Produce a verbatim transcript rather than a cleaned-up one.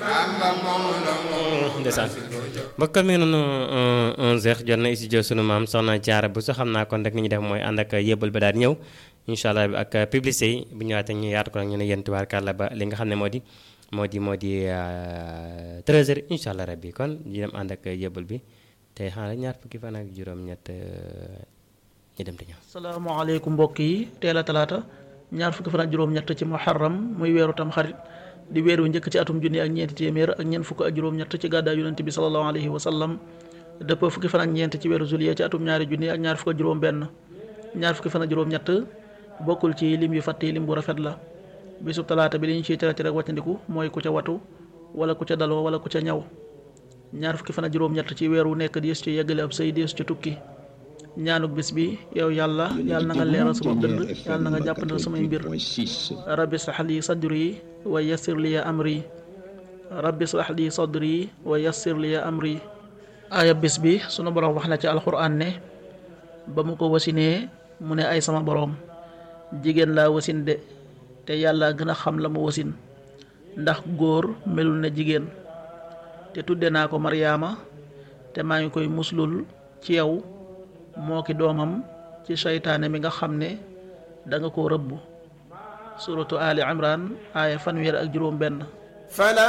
ndeysaan mbokkal mi ngi noonu onze heures jot na studio sunu maam soxna Jaara bu so xam naa kon rek ni ñu def mooy ànd ak yëbbal ba daal di ñëw incha allah ak publicité yi bu ñëwaatee ñu yaatu ko nag ñu ne yéen tubaarkàlla ba li nga xam ne moo di moo di moo di treize heures incha allah rabbi kon ñu dem ànd ak yëbbal bi te xanaa ñaar fukki fan ak juróom-ñett ñu dem te ñëw. salaamaaleykum mbokk yi teel a talaata ñaar fukki fan ak juróom-ñett ci muharram muy weeru tam xarit di weer wu njëkk ci atum junni ak ñeenti téeméer ak ñeent fukk ak juróom-ñett ci gàddaay yonent bi sallallahu alayhi wa sallam dëppoo fukki fan ak ñeent ci weeru juillet ci atum ñaari junni ak ñaar fukk ak juróom-benn ñaar fukki fan ak juróom-ñett bokkul ci lim yu fàtte lim bu rafet la bisub talaata bi li ñu ciy terati rek wàccandiku mooy ku ca watu wala ku ca daloo wala ku ca ñaw ñaar fukki fan ak juróom-ñett ci weer wu nekk diis ci yeggale ab sëy diis ci tukki ñaanuk bis bi yow yàlla yàlla na nga leeral sama dënd yàlla na nga jàppandal samay mbir rabbi shrah li sadri wa yassir li amri rabbi shrah li sadri wa yassir li amri aaya bis bi sunu borom wax na ci alxuraan ne ba mu ko wasinee mu ne ay sama borom jigéen laa wasin de te yàlla gën a xam la mu wasin ndax góor melul na jigéen te tudde naa ko Maryaama te maa ngi koy muslul ci yow moo ki doomam ci seytaane mi nga xam ne da nga koo rëbb suratu Ali Imran aaya fanweer ak juróom benn